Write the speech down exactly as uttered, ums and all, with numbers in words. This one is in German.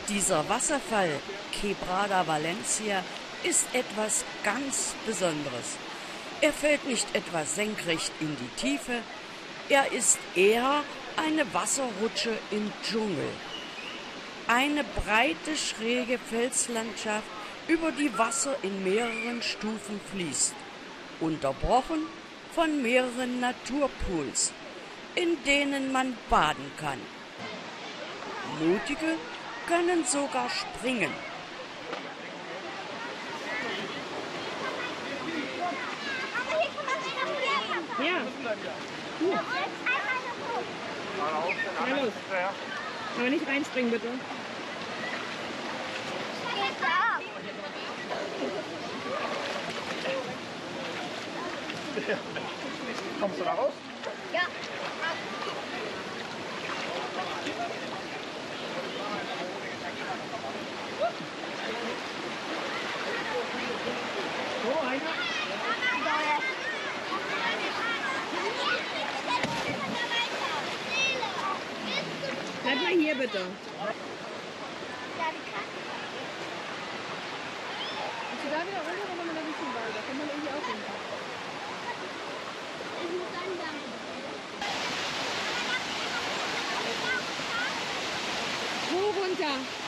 Dieser Wasserfall, Quebrada Valencia, ist etwas ganz Besonderes. Er fällt nicht etwa senkrecht in die Tiefe, er ist eher eine Wasserrutsche im Dschungel. Eine breite, schräge Felslandschaft, über die Wasser in mehreren Stufen fließt, unterbrochen von mehreren Naturpools, in denen man baden kann. Mutige können sogar springen. Ja. Gut. Ja, los. Aber nicht reinspringen, bitte. Kommst du da raus? Ja. So, einer. Bleib mal hier, bitte. Bist du da wieder runter oder nochmal ein bisschen weiter? Da kann man irgendwie auch runter. Wo runter?